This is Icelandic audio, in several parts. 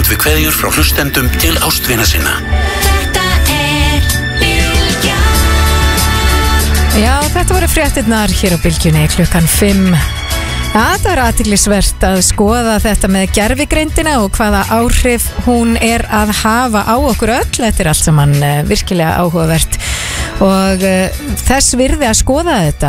sendum við kveðjur frá hlustendum til ástvina sinna. Já, þetta voru fréttirnar hér á Bylgjunni klukkan 5. Það er athyglisvert að skoða þetta með gervigreindina og hvaða áhrif hún er að hafa á okkur öll. Þetta er allt saman virkilega áhugavert og þess virði að skoða þetta.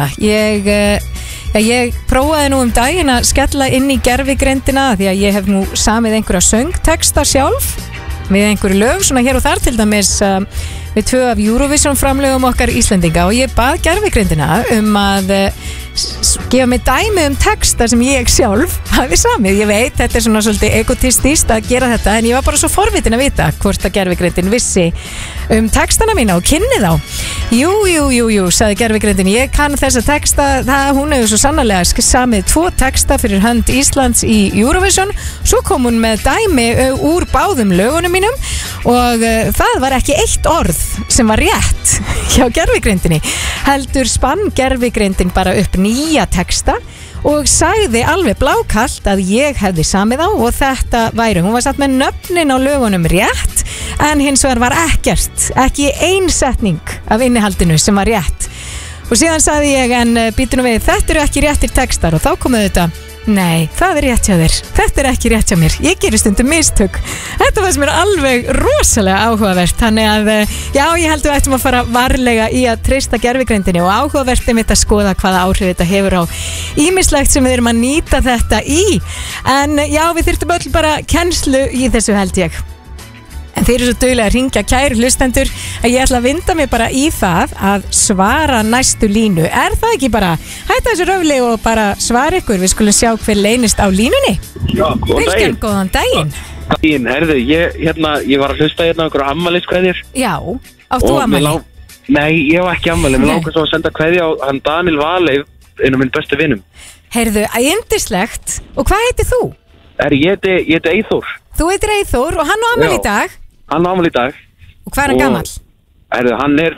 Ég prófaði nú daginn að skella inn í gervigreindina því að ég hef nú samið einhverja söngteksta sjálf við einhverju lög, svona hér og þar, til dæmis við 2 af Eurovision framlögum okkar Íslendinga, og ég bað gervigreindina að gefa mig dæmi texta sem ég sjálf hafi samið. Ég veit, þetta er svona svolítið egotistískt að gera þetta, en ég var bara svo forvitin að vita hvort að gervigreindin vissi textana mína og kynni þá. Jú, sagði gervigreindin, ég kann þessa texta, hún hefur svo sannarlega samið 2 texta fyrir hönd Íslands í Eurovision, svo kom hún með dæmi úr báðum lögunum mínum og það var ekki eitt orð sem var rétt hjá gervigreindinni, heldur spann gervigreindin bara upp nýja texta og sagði alveg blákalt að ég hefði samið á og þetta væri, hún var satt með nöfnin á lögunum rétt, en hins vegar var ekki ein setning af innihaldinu sem var rétt. Og síðan sagði ég, en býtu nú við, þetta eru ekki réttir textar, og þá komuðu þetta, nei, það er rétt hjá þér, þetta er ekki rétt hjá mér, ég gerir stundum mistök. Þetta var sem er alveg rosalega áhugavert, þannig að já, ég held að við ættum að fara varlega í að treysta gervigreindinni, og áhugavert mitt að skoða hvaða áhrif þetta hefur á ýmislegt sem við erum að nýta þetta í. En já, við þyrftum öll bara kennslu í þessu, held ég. En þeir eru svo duglega að ringja, kæru hlustendur, að ég ætla að vinda mig bara í það að svara næstu línu. Er það ekki bara hætta þessu röfli og bara svara ykkur? Við skulum sjá hver leynist á línunni. Já, góðan daginn. Daginn, herðu, ég var að hlusta hérna einhverju afmæliskveðjur. Já, áttu afmæli? Nei, ég var ekki afmæli, mér langar svo að senda kveðju á hann Daniel Valey, einu af minn bestu vinum. Heyrðu, yndislegt. Og hvað heitir þú? Ég heiti Eyþór. Þú heitir Eyþór og hann á afmæli í dag? Hann á afmæli í dag. Og hvað er hann gamall? Hann er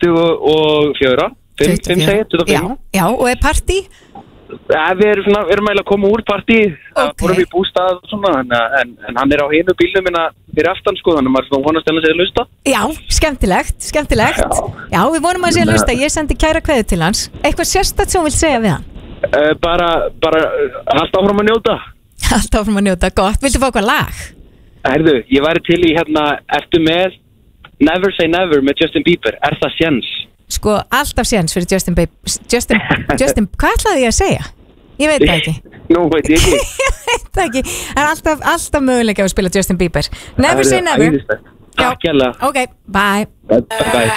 24, 25. Já, og er partí? Við erum eiginlega að koma úr partí, vorum í bústað og svona, en hann er á hinu bílnum minna fyrir aftan, sko, þannig að maður svona vonast að hann sé að hlusta. Já, skemmtilegt. Já, við vonum að hann sé að hlusta, ég sendi kæra kveðju til hans. Eitthvað sérstakt sem þú vilt segja við hann? Bara allt áfram að njóta. Allt áfram að njóta, gott. Viltu fá eitthvað lag? Herðu, ég væri til í ertu með Never Say Never með Justin Bieber, er það séns? Sko, alltaf séns fyrir Justin Bieber. Justin, hvað ætlaði ég að segja? Ég veit það ekki. Nú veit ég ekki. Ég veit það ekki. Það er alltaf möguleika að spila Justin Bieber. Never Say Never. Takk hérlega. Ok, bye. Bye.